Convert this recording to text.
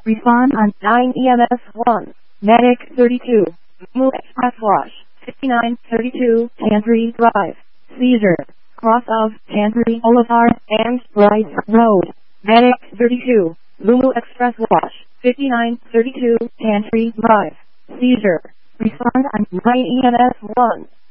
Respond on 9 EMS 1. Medic 32. Moo Express Wash. 5932 Tannery Drive. Seizure. Cross of Tannery Boulevard and Rice Road. Medic 32. Lumu Express Wash. 5932 Tannery Drive. Seizure. Respond on 9 EMS 1.